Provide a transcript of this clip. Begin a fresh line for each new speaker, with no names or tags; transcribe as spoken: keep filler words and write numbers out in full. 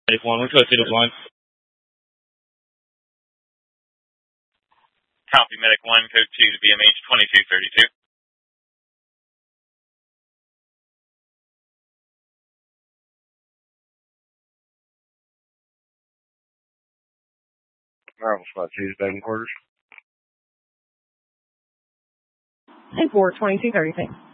Medic one, let's go to the line.
Copy, Medic one, code two to B M H twenty-two thirty-two.
Marvel Squad two, bedding quarters.
ten four, twenty-two thirty-six.